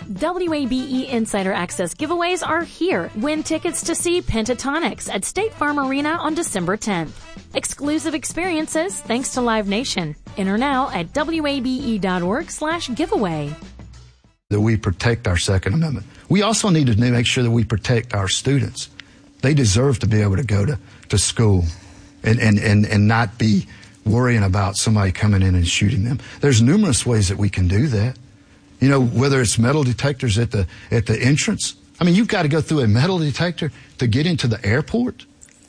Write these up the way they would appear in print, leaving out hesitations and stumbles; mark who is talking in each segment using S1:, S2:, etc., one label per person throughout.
S1: WABE Insider Access giveaways are here. Win tickets to see Pentatonix at State Farm Arena on December 10th. Exclusive experiences thanks to Live Nation. Enter now at wabe.org/giveaway.
S2: That we protect our Second Amendment. We also need to make sure that we protect our students. They deserve to be able to go to school and not be worrying about somebody coming in and shooting them. There's numerous ways that we can do that. You know, whether it's metal detectors at the entrance. I mean, you've got to go through a metal detector to get into the airport.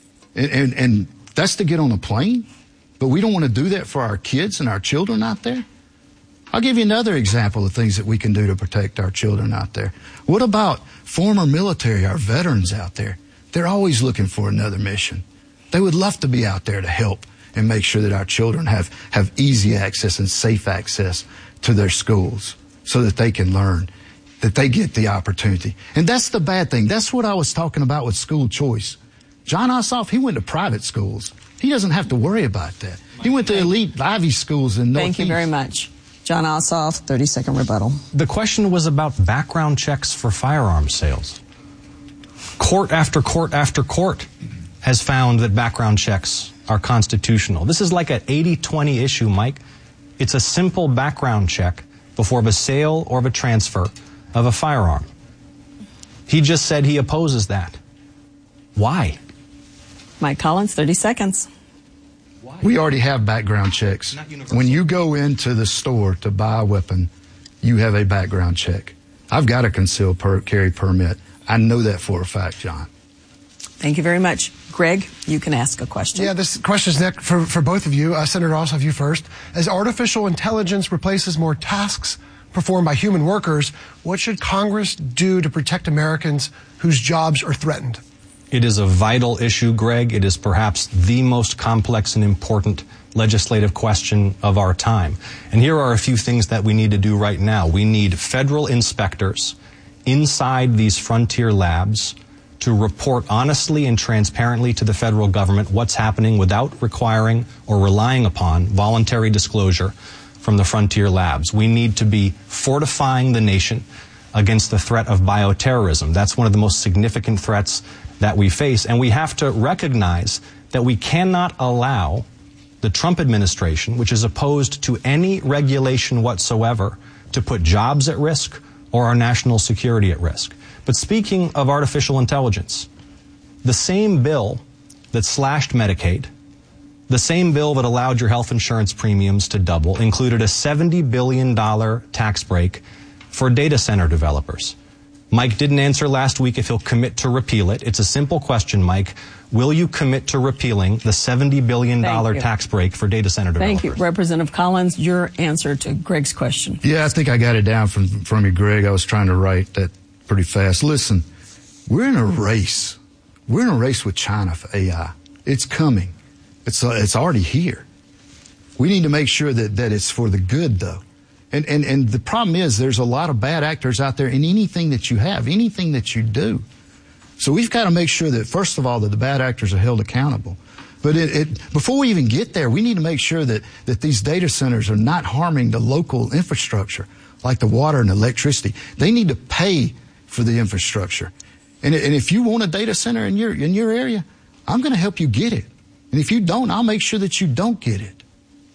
S2: And that's to get on a plane. But we don't want to do that for our kids and our children out there. I'll give you another example of things that we can do to protect our children out there. What about former military, our veterans out there? They're always looking for another mission. They would love to be out there to help and make sure that our children have easy access and safe access to their schools so that they can learn, that they get the opportunity. And that's the bad thing. That's what I was talking about with school choice. Jon Ossoff, he went to private schools. He doesn't have to worry about that. He went to elite Ivy schools in Northeast.
S3: Thank you very much. Jon Ossoff, 30-second rebuttal.
S4: The question was about background checks for firearms sales. Court after court after court has found that background checks are constitutional. This is like an 80-20 issue, Mike. It's a simple background check before of a sale or of a transfer of a firearm. He just said he opposes that. Why?
S3: Mike Collins, 30 seconds.
S2: We already have background checks. When you go into the store to buy a weapon, you have a background check. I've got a concealed carry permit. I know that for a fact, John.
S3: Thank you very much. Greg, you can ask a question.
S5: Yeah, this question is next for both of you. Senator Ossoff, you first. As artificial intelligence replaces more tasks performed by human workers, what should Congress do to protect Americans whose jobs are threatened?
S4: It is a vital issue, Greg. It is perhaps the most complex and important legislative question of our time. And here are a few things that we need to do right now. We need federal inspectors inside these frontier labs to report honestly and transparently to the federal government what's happening without requiring or relying upon voluntary disclosure from the frontier labs. We need to be fortifying the nation against the threat of bioterrorism. That's one of the most significant threats that we face, and we have to recognize that we cannot allow the Trump administration, which is opposed to any regulation whatsoever, to put jobs at risk or our national security at risk. But speaking of artificial intelligence, the same bill that slashed Medicaid, the same bill that allowed your health insurance premiums to double, included a $70 billion tax break for data center developers. Mike didn't answer last week if he'll commit to repeal it. It's a simple question, Mike. Will you commit to repealing the $70 billion tax break for data center developers?
S3: Thank you. Representative Collins, your answer to Greg's question.
S2: Yeah, I think I got it down from you, Greg. I was trying to write that pretty fast. Listen, we're in a race. We're in a race with China for AI. It's coming. It's already here. We need to make sure that it's for the good, though. And the problem is there's a lot of bad actors out there in anything that you have, anything that you do. So we've got to make sure that, first of all, that the bad actors are held accountable. But before we even get there, we need to make sure that these data centers are not harming the local infrastructure, like the water and electricity. They need to pay for the infrastructure. And if you want a data center in your area, I'm going to help you get it. And if you don't, I'll make sure that you don't get it.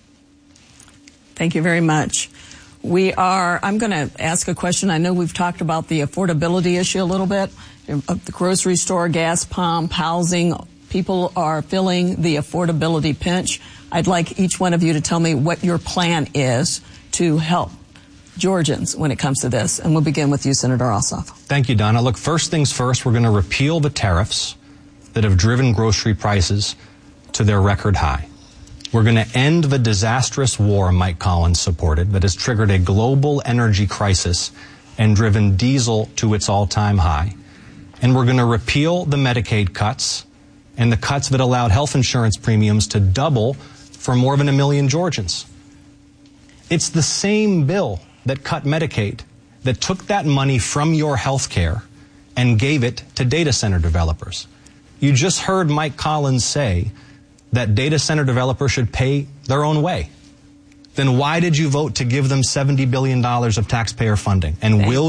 S3: Thank you very much. I'm going to ask a question. I know we've talked about the affordability issue a little bit. The grocery store, gas pump, housing, people are feeling the affordability pinch. I'd like each one of you to tell me what your plan is to help Georgians when it comes to this. And we'll begin with you, Senator Ossoff.
S4: Thank you, Donna. Look, first things first, we're going to repeal the tariffs that have driven grocery prices to their record high. We're going to end the disastrous war Mike Collins supported that has triggered a global energy crisis and driven diesel to its all-time high. And we're going to repeal the Medicaid cuts and the cuts that allowed health insurance premiums to double for more than 1 million Georgians. It's the same bill that cut Medicaid that took that money from your health care and gave it to data center developers. You just heard Mike Collins say that data center developers should pay their own way. Then why did you vote to give them $70 billion of taxpayer funding? And will